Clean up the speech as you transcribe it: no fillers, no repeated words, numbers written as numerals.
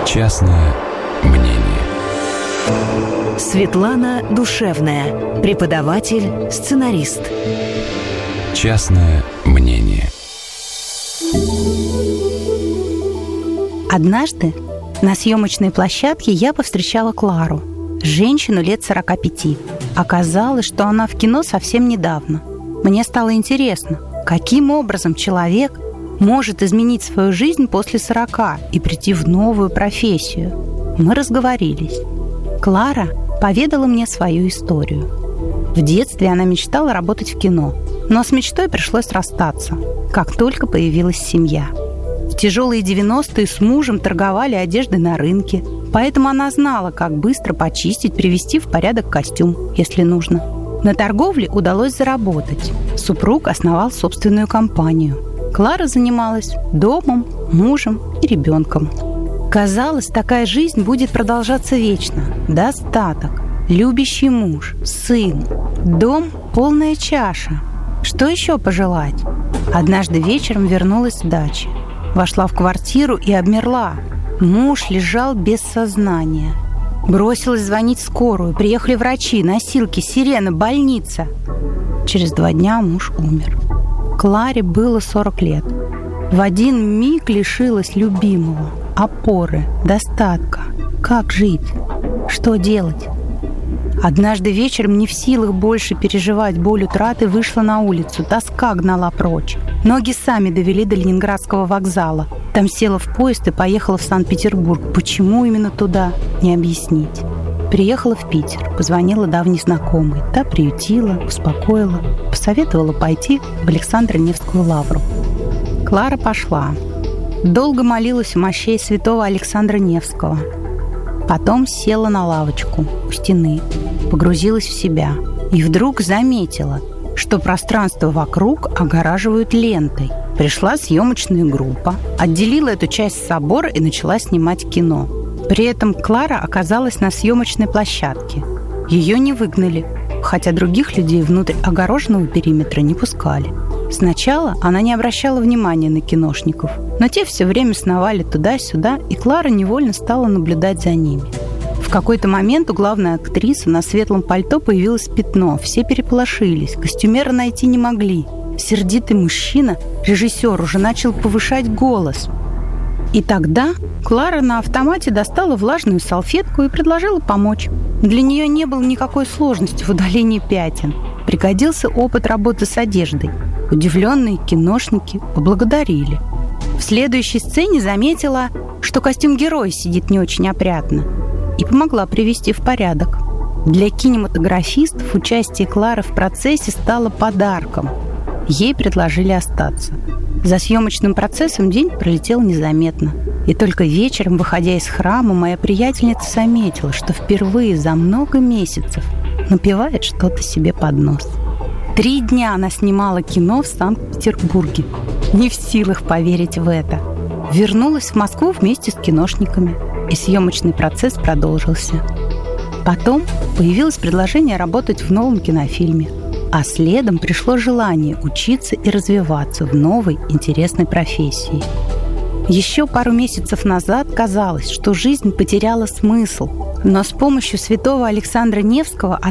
Частное мнение. Светлана Душевная, преподаватель, сценарист. Частное мнение. Однажды на съемочной площадке я повстречала Клару, женщину лет 45. Оказалось, что она в кино совсем недавно. Мне стало интересно, каким образом человек может изменить свою жизнь после 40 и прийти в новую профессию. Мы разговорились. Клара поведала мне свою историю. В детстве она мечтала работать в кино, но с мечтой пришлось расстаться, как только появилась семья. В тяжелые 90-е с мужем торговали одеждой на рынке, поэтому она знала, как быстро почистить, привести в порядок костюм, если нужно. На торговле удалось заработать. Супруг основал собственную компанию. Клара занималась домом, мужем и ребенком. Казалось, такая жизнь будет продолжаться вечно. Достаток, любящий муж, сын, дом, полная чаша. Что еще пожелать? Однажды вечером вернулась с дачи. Вошла в квартиру и обмерла. Муж лежал без сознания. Бросилась звонить в скорую. Приехали врачи, носилки, сирена, больница. Через 2 дня муж умер. Кларе было 40 лет. В один миг лишилась любимого, опоры, достатка. Как жить? Что делать? Однажды вечером, не в силах больше переживать боль утраты, вышла на улицу. Тоска гнала прочь. Ноги сами довели до Ленинградского вокзала. Там села в поезд и поехала в Санкт-Петербург. Почему именно туда, не объяснить. Приехала в Питер, позвонила давней знакомой. Та приютила, успокоила, посоветовала пойти в Александро-Невскую лавру. Клара пошла. Долго молилась у мощей святого Александра Невского. Потом села на лавочку у стены, погрузилась в себя и вдруг заметила, что пространство вокруг огораживают лентой. Пришла съемочная группа, отделила эту часть собора и начала снимать кино. При этом Клара оказалась на съемочной площадке. Ее не выгнали, хотя других людей внутрь огороженного периметра не пускали. Сначала она не обращала внимания на киношников, но те все время сновали туда-сюда, и Клара невольно стала наблюдать за ними. В какой-то момент у главной актрисы на светлом пальто появилось пятно. Все переполошились, костюмера найти не могли. Сердитый мужчина, режиссер, уже начал повышать голос. И тогда Клара на автомате достала влажную салфетку и предложила помочь. Для нее не было никакой сложности в удалении пятен. Пригодился опыт работы с одеждой. Удивленные киношники поблагодарили. В следующей сцене заметила, что костюм героя сидит не очень опрятно, и помогла привести в порядок. Для кинематографистов участие Клары в процессе стало подарком. Ей предложили остаться. За съемочным процессом день пролетел незаметно. И только вечером, выходя из храма, моя приятельница заметила, что впервые за много месяцев напевает что-то себе под нос. 3 дня она снимала кино в Санкт-Петербурге. Не в силах поверить в это. Вернулась в Москву вместе с киношниками, и съемочный процесс продолжился. Потом появилось предложение работать в новом кинофильме, а следом пришло желание учиться и развиваться в новой интересной профессии. Еще пару месяцев назад казалось, что жизнь потеряла смысл, но с помощью святого Александра Невского